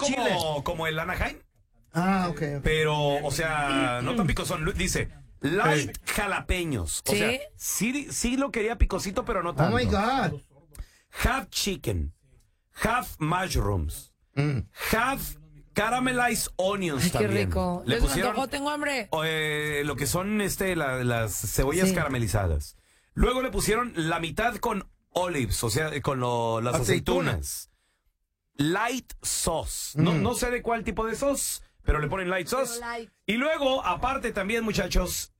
como el Anaheim. Ah, ok. Pero, o sea, no tan picosón. Dice, light jalapeños. O sea, sí lo quería picosito, pero no tanto. Oh, my God. Half chicken. Half mushrooms. Half caramelized onions. Ay, qué también. rico. Le Les pusieron antojó, tengo hambre. lo que son las cebollas caramelizadas. Luego le pusieron la mitad con olives, o sea, con las aceitunas. Light sauce. No sé de cuál tipo de sauce, pero le ponen light sauce. Y luego, aparte también, muchachos,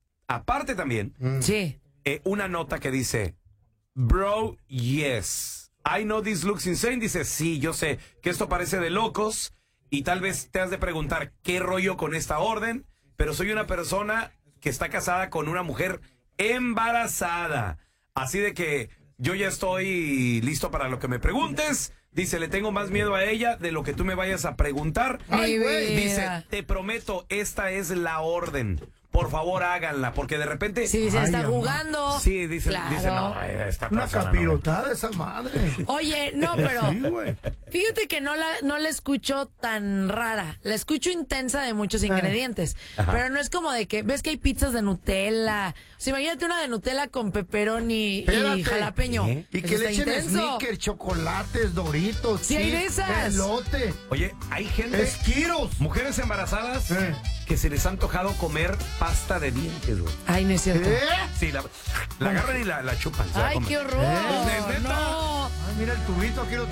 una nota que dice, bro, yes, I know this looks insane. Dice, sí, yo sé que esto parece de locos y tal vez te has de preguntar qué rollo con esta orden, pero soy una persona que está casada con una mujer embarazada. Así de que yo ya estoy listo para lo que me preguntes. Dice, le tengo más miedo a ella de lo que tú me vayas a preguntar. Ay, güey. Dice, te prometo, esta es la orden. Por favor, háganla, porque de repente... Sí, se está jugando. Sí, dice, Claro. no, esta Una persona capirotada esa madre. Oye, no, pero Sí, güey. fíjate que no la escucho tan rara. La escucho intensa de muchos ingredientes. Pero no es como de que, ¿ves que hay pizzas de Nutella? O sea, imagínate una de Nutella con pepperoni y jalapeño. ¿Eh? Y Eso que le está echen intenso. sneakers, chocolates, Doritos. Sí, hay de chips, esas. elote, Oye, hay gente, esquiros. mujeres embarazadas, que se les ha antojado comer pasta de dientes, güey. Ay, no es cierto. Sí, la agarran y la chupan. se la Ay, comen. qué horror. ¿Es neta? No. Ay, mira el tubito, quiero